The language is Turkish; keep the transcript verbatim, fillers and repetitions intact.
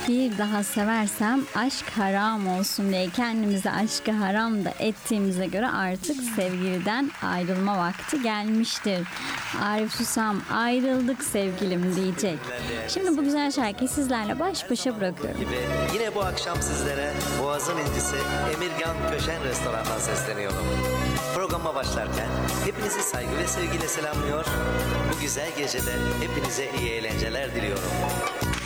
bir daha seversem aşk haram olsun diye kendimize aşkı haram da ettiğimize göre artık sevgiliden ayrılma vakti gelmiştir. Arif Susam ayrıldık sevgilim diyecek. Şimdi bu güzel şarkıyı sizlerle baş başa bırakıyorum. Gibi yine bu akşam sizlere Boğaz'ın incisi Emirgan Köşen Restoran'dan sesleniyorum. Programa başlarken hepinizi saygı ve sevgiyle selamlıyor. Bu güzel gecede hepinize iyi eğlenceler diliyorum.